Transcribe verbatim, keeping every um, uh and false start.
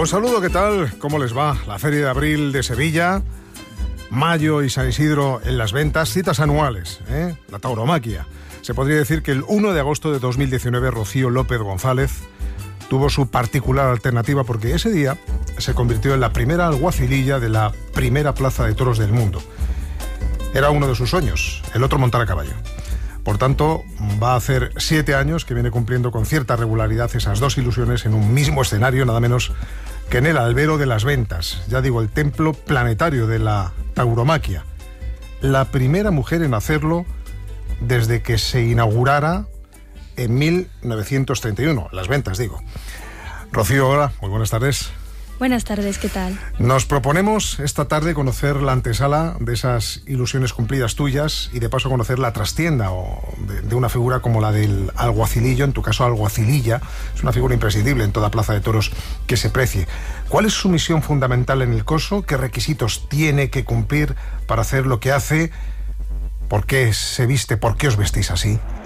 Os saludo, ¿qué tal? ¿Cómo les va? La Feria de Abril de Sevilla, Mayo y San Isidro en las ventas, citas anuales, ¿eh? La tauromaquia. Se podría decir que el uno de agosto de dos mil diecinueve Rocío López González tuvo su particular alternativa porque ese día se convirtió en la primera alguacililla de la primera plaza de toros del mundo. Era uno de sus sueños, el otro montar a caballo. Por tanto, va a hacer siete años que viene cumpliendo con cierta regularidad esas dos ilusiones en un mismo escenario, nada menos que en el Albero de las Ventas. Ya digo, el templo planetario de la tauromaquia. La primera mujer en hacerlo desde que se inaugurara en mil novecientos treinta y uno. Las Ventas, digo. Rocío, hola, muy buenas tardes. Buenas tardes, ¿qué tal? Nos proponemos esta tarde conocer la antesala de esas ilusiones cumplidas tuyas y de paso conocer la trastienda o de, de una figura como la del alguacilillo, en tu caso alguacililla. Es una figura imprescindible en toda plaza de toros que se precie. ¿Cuál es su misión fundamental en el coso? ¿Qué requisitos tiene que cumplir para hacer lo que hace? ¿Por qué se viste? ¿Por qué os vestís así?